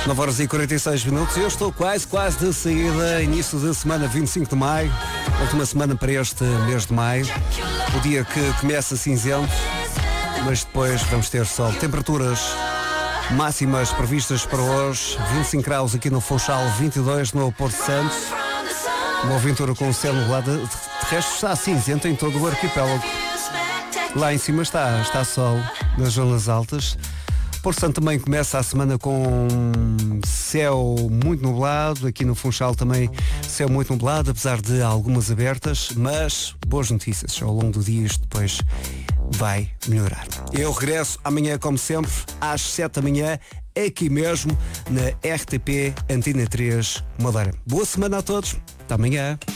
9 horas e 46 minutos. Eu estou quase de saída. Início de semana 25 de maio. Última semana para este mês de maio. O dia que começa cinzento, mas depois vamos ter sol. Temperaturas máximas previstas para hoje. 25 graus aqui no Funchal, 22 no Porto Santo. Uma aventura com o céu nublado. De resto está cinzento em todo o arquipélago. Lá em cima está sol nas zonas altas. Porto Santo também começa a semana com céu muito nublado. Aqui no Funchal também céu muito nublado, apesar de algumas abertas. Mas boas notícias. Ao longo do dia isto depois vai melhorar. Eu regresso amanhã, como sempre, às 7 da manhã, aqui mesmo na RTP Antena 3 Madeira. Boa semana a todos. Até amanhã.